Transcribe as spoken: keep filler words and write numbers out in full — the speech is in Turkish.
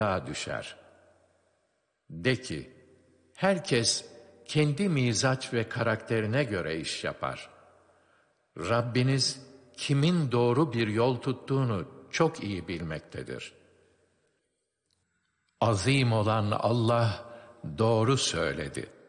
düşer. De ki, herkes kendi mizaç ve karakterine göre iş yapar. Rabbiniz kimin doğru bir yol tuttuğunu çok iyi bilmektedir. Azim olan Allah doğru söyledi.